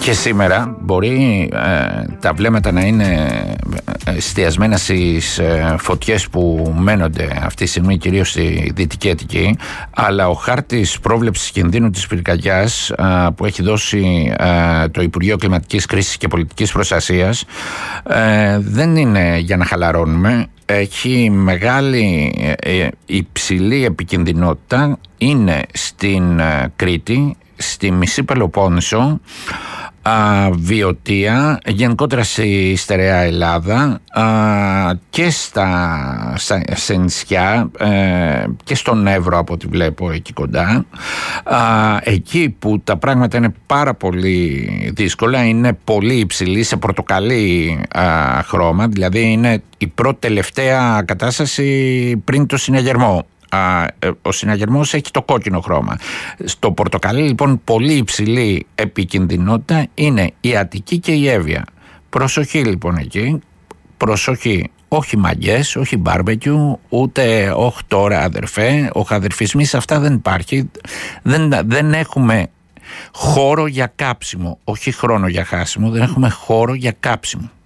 Και σήμερα μπορεί τα βλέμματα να είναι εστιασμένα στις φωτιές που μένονται αυτή τη στιγμή κυρίως στη Δυτική Αττική, αλλά ο χάρτης πρόβλεψης κινδύνου της πυρκαγιάς που έχει δώσει το Υπουργείο Κλιματικής Κρίσης και Πολιτικής Προστασίας δεν είναι για να χαλαρώνουμε. Έχει μεγάλη υψηλή επικινδυνότητα, είναι στην Κρήτη, στη μισή Πελοπόννησο, Βιωτία, γενικότερα στη στερεά Ελλάδα και σε νησιά και στον Εύρο από ό,τι βλέπω εκεί κοντά. Εκεί που τα πράγματα είναι πάρα πολύ δύσκολα, είναι πολύ υψηλή, σε πορτοκαλί χρώμα, δηλαδή είναι η πρώτη τελευταία κατάσταση πριν το συναγερμό. Ο συναγερμός έχει το κόκκινο χρώμα. Στο πορτοκαλί λοιπόν πολύ υψηλή επικινδυνότητα είναι η Αττική και η Εύβοια. Προσοχή λοιπόν εκεί, προσοχή, όχι μαγκές, όχι μπάρμπεκιου, ούτε όχι τώρα αδερφέ, ο αδερφισμής αυτά δεν υπάρχει, δεν έχουμε χώρο για κάψιμο, όχι χρόνο για χάσιμο, δεν έχουμε χώρο για κάψιμο.